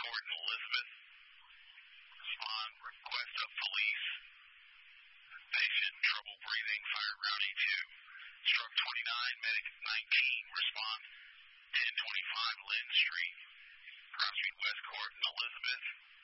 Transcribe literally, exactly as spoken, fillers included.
Court in Elizabeth. On request of police, patient trouble breathing, fire ground E two. Stroke twenty-nine, medic nineteen, respond. ten twenty-five Lynn Street, Cross Street West Court in Elizabeth.